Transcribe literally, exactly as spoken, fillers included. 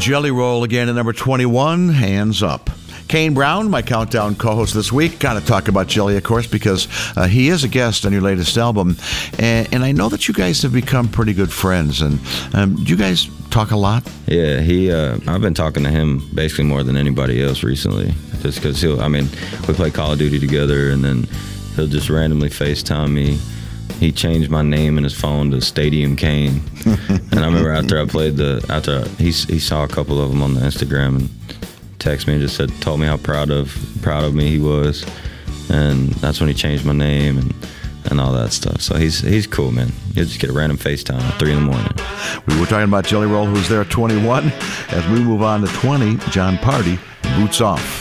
Jelly Roll again at number twenty-one, Hands Up. Kane Brown, my Countdown co-host this week. Got to talk about Jelly, of course, because uh, he is a guest on your latest album. And, and I know that you guys have become pretty good friends. And um, do you guys talk a lot? Yeah, he. Uh, I've been talking to him basically more than anybody else recently. Just because he'll, I mean, we play Call of Duty together, and then he'll just randomly FaceTime me. He changed my name in his phone to Stadium Kane. And I remember after I played the, after I, he, he saw a couple of them on the Instagram and texted me and just said, told me how proud of proud of me he was. And that's when he changed my name and, and all that stuff. So he's he's cool, man. He'll just get a random FaceTime at three in the morning. We were talking about Jelly Roll, who's there at twenty-one. As we move on to twenty, John Party, Boots Off.